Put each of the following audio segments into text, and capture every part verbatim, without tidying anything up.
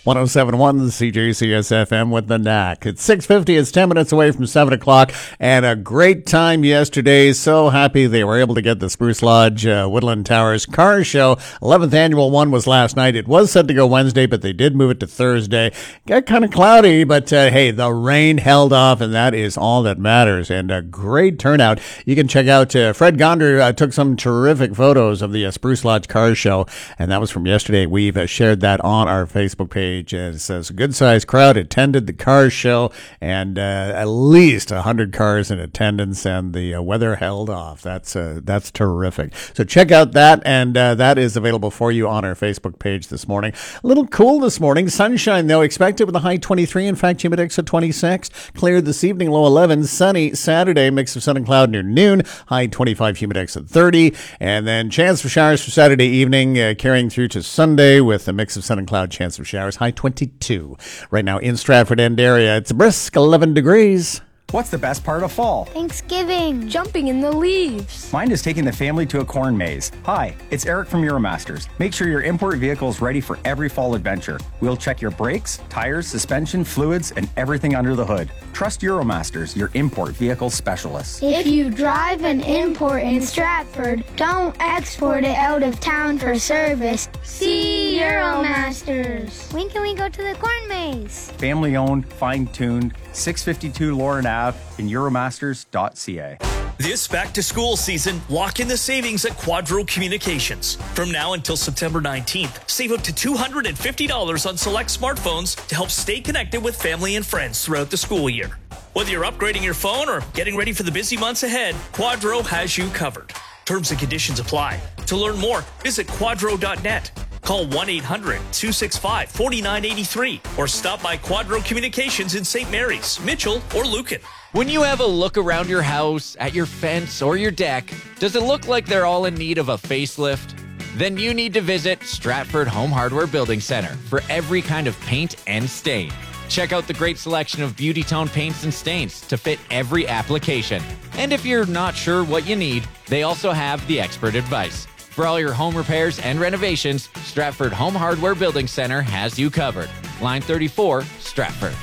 one oh seven point one C J C S F M with the Knack. It's six fifty. It's ten minutes away from seven o'clock. And a great time yesterday. So happy they were able to get the Spruce Lodge uh, Woodland Towers Car Show. eleventh annual one was last night. It was set to go Wednesday, but they did move it to Thursday. Got kind of cloudy, but uh, hey, the rain held off, and that is all that matters. And a great turnout. You can check out uh, Fred Gonder uh, took some terrific photos of the uh, Spruce Lodge Car Show, and that was from yesterday. We've uh, shared that on our Facebook page. And it says a good-sized crowd attended the car show, and uh, at least one hundred cars in attendance, and the uh, weather held off. That's uh, that's terrific. So check out that, and uh, that is available for you on our Facebook page this morning. A little cool this morning. Sunshine, though, expected with a high twenty-three. In fact, humidex at twenty-six. Cleared this evening, low eleven. Sunny Saturday, mix of sun and cloud near noon. High twenty-five, humidex at thirty. And then chance for showers for Saturday evening, uh, carrying through to Sunday with a mix of sun and cloud, chance of showers. High twenty-two. Right now in Stratford End area, it's a brisk eleven degrees. What's the best part of fall? Thanksgiving. Jumping in the leaves. Mine is taking the family to a corn maze. Hi, it's Eric from Euromasters. Make sure your import vehicle is ready for every fall adventure. We'll check your brakes, tires, suspension, fluids, and everything under the hood. Trust Euromasters, your import vehicle specialist. If you drive an import in Stratford, don't export it out of town for service. See Euromasters. When can we go to the corn maze? Family owned, fine tuned, six fifty-two Lauren Ave in euromasters dot c a. This back-to-school season, lock in the savings at Quadro Communications. From now until September nineteenth, save up to two hundred fifty dollars on select smartphones to help stay connected with family and friends throughout the school year. Whether you're upgrading your phone or getting ready for the busy months ahead, Quadro has you covered. Terms and conditions apply. To learn more, visit quadro dot net. Call one eight hundred two six five four nine eight three or stop by Quadro Communications in Saint Mary's, Mitchell, or Lucan. When you have a look around your house, at your fence, or your deck, does it look like they're all in need of a facelift? Then you need to visit Stratford Home Hardware Building Center for every kind of paint and stain. Check out the great selection of Beauty Tone paints and stains to fit every application. And if you're not sure what you need, they also have the expert advice. For all your home repairs and renovations, Stratford Home Hardware Building Center has you covered. Line thirty-four, Stratford.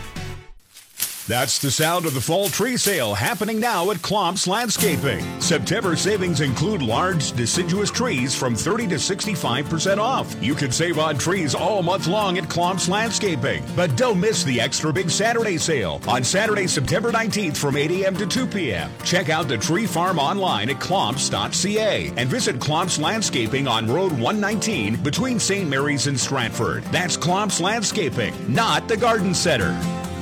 That's the sound of the fall tree sale happening now at Clomps Landscaping. September savings include large deciduous trees from thirty to sixty-five percent off. You can save on trees all month long at Clomps Landscaping. But don't miss the extra big Saturday sale on Saturday, September nineteenth from eight a.m. to two p.m. Check out the tree farm online at clomps dot c a and visit Clomps Landscaping on Road one nineteen between Saint Mary's and Stratford. That's Clomps Landscaping, not the Garden Center.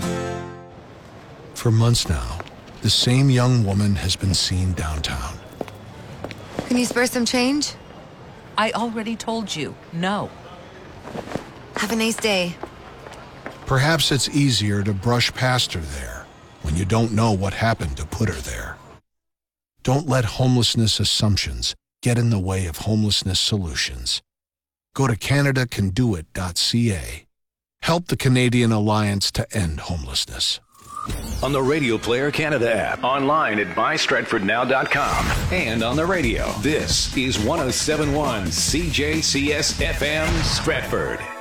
For months now, the same young woman has been seen downtown. Can you spare some change? I already told you, no. Have a nice day. Perhaps it's easier to brush past her there when you don't know what happened to put her there. Don't let homelessness assumptions get in the way of homelessness solutions. Go to canada can do it dot c a. Help the Canadian Alliance to End Homelessness. On the Radio Player Canada app, online at buy stratford now dot com, and on the radio. This is one oh seven point one C J C S F M Stratford.